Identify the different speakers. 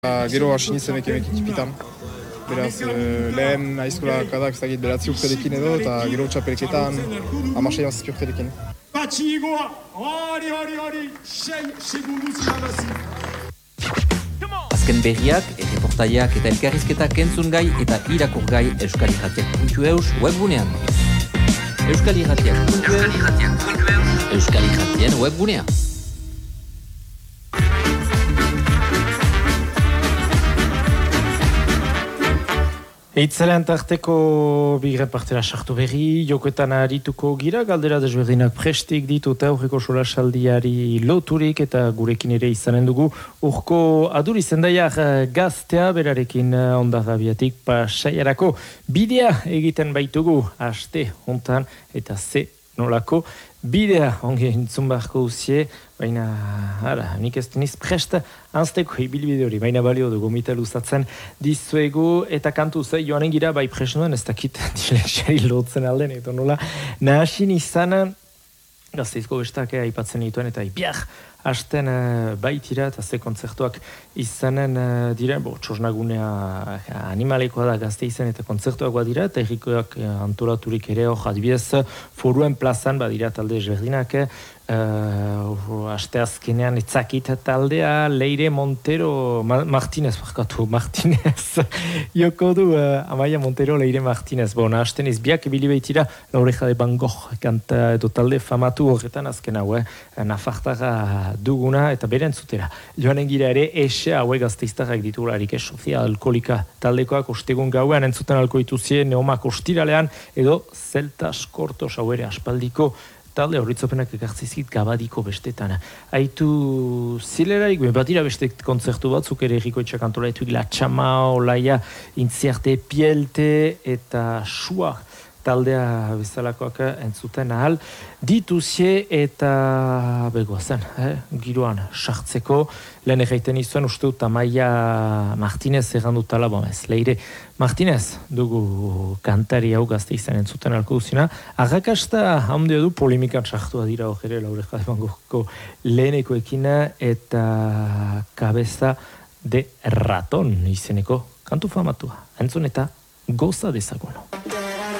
Speaker 1: Gero hasi nintzen ekipitan. Beraz, lehen aizkola kadak zagit beratzi urterekin edo, eta gero txapelketan 16 urterekin.
Speaker 2: Azken berriak, erreportaiak eta elkarrizketak entzun gai eta irakur gai euskalirratiak.eus webgunean. Euskalirratiak.eus Euskalirratien webgunean.
Speaker 3: Eitzalean tarteko bigren partera sartu berri, jokoetan arituko gira, galdera desberdinak prestik ditut aurreko solasaldiari loturik eta gurekin ere izanen dugu. Urko adur izendaiak gaztea berarekin ondagabiatik pasaiarako bidea egiten baitugu aste hontan eta ze nolako bidea ongi entzun beharko uzie, baina nik ez deniz presta anzteko ibilbide hori, baina balio dugu mita luzatzen dizuegu eta kantu zei joanen gira bai presnoan ez dakit dislexari lotzen alden eta nola nahasin izan Gazteizko bestak aipatzen dituen eta ipiak hasten baitira eta ze kontzertuak izanen dira, txosnagunea animalekoa da Gazteizen eta kontzertuak badira eta errikoak antolaturik ere hor adibidez foruen plazan badira talde ezberdinak asteazkenean etzakit taldea Leire Montero Martinez joko du Amaia Montero Leire Martinez hasten ez biak ibili baitira La Oreja de Van Gogh kanta edo talde famatu horretan azken hau nafartara duguna eta beren zutera joanen gira ere ese haue Gazteiztarrak ditularik sozia alkoholika taldekoak ostegun gauean entzuten alko dituzien neomak ostiralean edo zeltas kortos hau ere aspaldiko talde horritzopenak ekartzizkit gabadiko bestetan. Aitu zileraik, batira beste kontzertu batzuk ere errikoitxak antolaituik La Txama, Olaia, Intziarte, Pielte eta Sua taldea bezalakoak entzuten ahal dituzie eta begoazen, giroan sartzeko lehen egiten izuen uste dut Amaia Martinez errandutala, Leire Martinez dugu kantari hau Gazteizen entzuten alko duzina. Arrakasta handia du polemikan sartua dira hori La Oreja de Van Goghko lehenekoekina eta Cabeza de Raton izeneko kantu famatua. Entzun eta goza dezagoen.